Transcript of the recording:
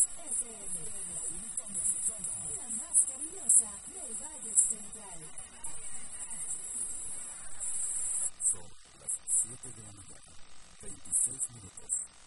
FM, la más cariñosa del Valle Central. Son las 7 de la mañana, 26 minutos.